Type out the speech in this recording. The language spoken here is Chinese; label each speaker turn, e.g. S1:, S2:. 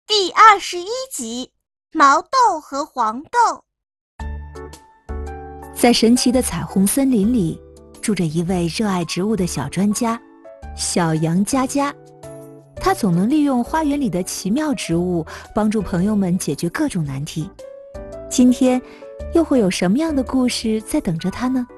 S1: 第21集，毛豆和黄豆。
S2: 在神奇的彩虹森林里，住着一位热爱植物的小专家，小羊佳佳。他总能利用花园里的奇妙植物，帮助朋友们解决各种难题。今天，又会有什么样的故事在等着他呢？